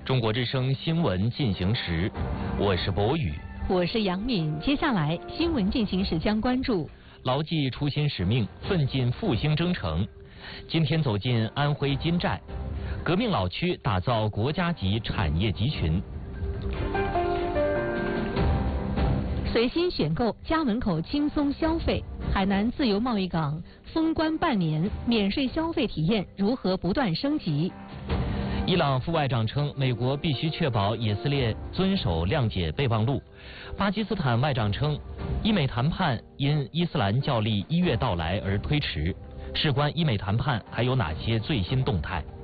中国之声新闻进行时，我是博宇， 我是杨敏。接下来新闻进行时将关注： 牢记初心使命，奋进复兴征程。今天走进安徽金寨，革命老区打造国家级产业集群。 随心选购，家门口轻松消费。海南自由贸易港封关半年，免税消费体验如何不断升级？ 伊朗副外长称，美国必须确保以色列遵守谅解备忘录。巴基斯坦外长称，伊美谈判因伊斯兰教历1月到来而推迟。事关伊美谈判还有哪些最新动态？